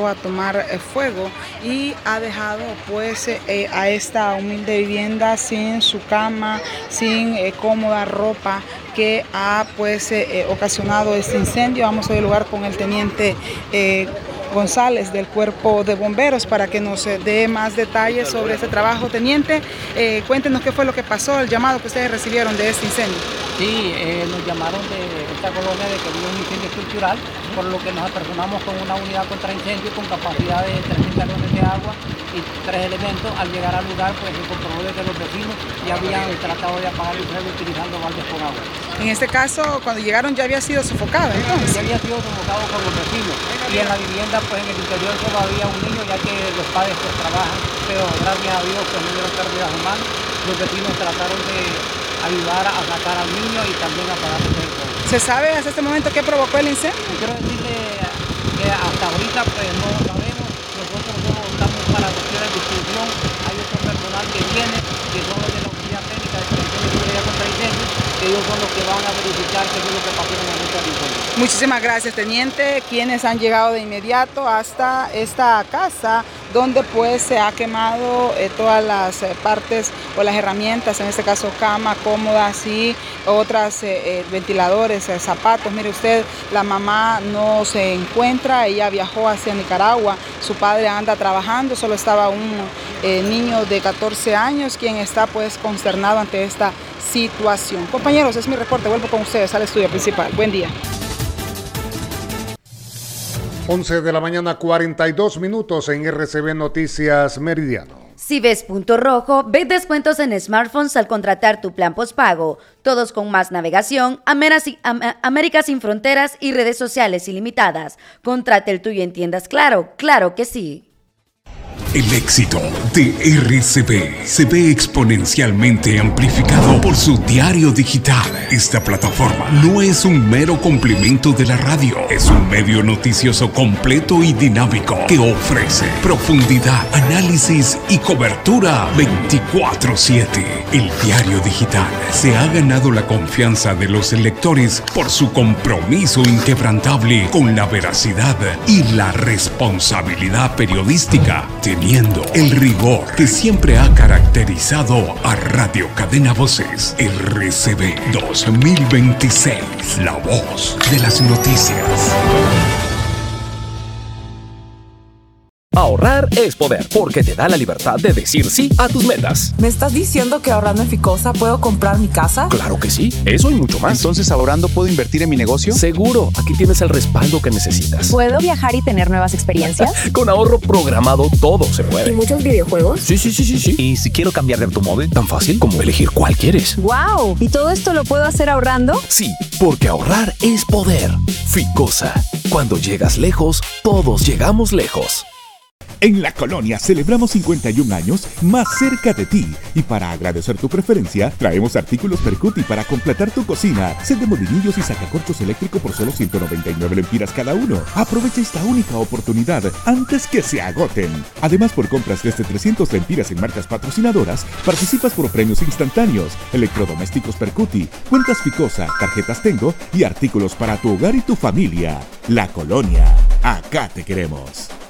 empezó a tomar fuego y ha dejado pues a esta humilde vivienda sin su cama, sin cómoda ropa, que ha pues ocasionado este incendio. Vamos a dialogar con el teniente González del Cuerpo de Bomberos para que nos dé más detalles sobre este trabajo. Teniente, cuéntenos qué fue lo que pasó, el llamado que ustedes recibieron de este incendio. Sí, nos llamaron de esta colonia de que había un incendio estructural, por lo que nos apersonamos con una unidad contra incendio con capacidad de 3.000 galones de agua y 3 elementos. Al llegar al lugar, pues se comprobó de que los vecinos ya habían tratado de apagar el fuego utilizando baldes con agua. En este caso, cuando llegaron ya había sido sofocada, entonces. Ya había sido sofocado por los vecinos, y en la vivienda, pues en el interior solo había un niño, ya que los padres pues trabajan, pero gracias a Dios pues no hubo pérdidas humanas. Los vecinos trataron de ayudar a sacar al niño y también a apagar el fuego. ¿Se sabe hasta este momento qué provocó el incendio? Quiero decirle que hasta ahorita pues no lo sabemos. Nosotros solo estamos para cuestiones de distribución. Hay otro personal que viene, que son los de la Oficina Técnica de Prevención de Seguridad contra Incendios, que ellos son los que van a verificar qué es lo que pasó en el momento del incendio. Muchísimas gracias, teniente. Quienes han llegado de inmediato hasta esta casa donde pues se ha quemado todas las partes o las herramientas, en este caso cama, cómodas y otras ventiladores, zapatos. Mire usted, la mamá no se encuentra, ella viajó hacia Nicaragua, su padre anda trabajando, solo estaba un niño de 14 años quien está pues consternado ante esta situación. Compañeros, es mi reporte, vuelvo con ustedes al estudio principal. Buen día. 11 de la mañana, 42 minutos en RCB Noticias Meridiano. Si ves punto rojo, ve descuentos en smartphones al contratar tu plan postpago. Todos con más navegación, América sin fronteras y redes sociales ilimitadas. Contrate el tuyo en tiendas Claro, claro que sí. El éxito de RCB se ve exponencialmente amplificado por su diario digital. Esta plataforma no es un mero complemento de la radio, es un medio noticioso completo y dinámico que ofrece profundidad, análisis y cobertura 24/7. El diario digital se ha ganado la confianza de los lectores por su compromiso inquebrantable con la veracidad y la responsabilidad periodística, teniendo el rigor que siempre ha caracterizado a Radio Cadena Voces. RCB 2026, la voz de las noticias. Ahorrar es poder, porque te da la libertad de decir sí a tus metas. ¿Me estás diciendo que ahorrando en Ficosa puedo comprar mi casa? Claro que sí, eso y mucho más. Entonces, ¿ahorrando puedo invertir en mi negocio? Seguro, aquí tienes el respaldo que necesitas. ¿Puedo viajar y tener nuevas experiencias? Con ahorro programado todo se puede. ¿Y muchos videojuegos? Sí. ¿Y si quiero cambiar de automóvil? Tan fácil como elegir cuál quieres. ¡Wow! ¿Y todo esto lo puedo hacer ahorrando? Sí, porque ahorrar es poder. Ficosa, cuando llegas lejos, todos llegamos lejos. En La Colonia celebramos 51 años más cerca de ti. Y para agradecer tu preferencia, traemos artículos Percuti para completar tu cocina. Set de molinillos y sacacorchos eléctrico por solo 199 lempiras cada uno. Aprovecha esta única oportunidad antes que se agoten. Además, por compras desde 300 lempiras en marcas patrocinadoras, participas por premios instantáneos, electrodomésticos Percuti, cuentas Ficosa, tarjetas Tengo y artículos para tu hogar y tu familia. La Colonia, acá te queremos.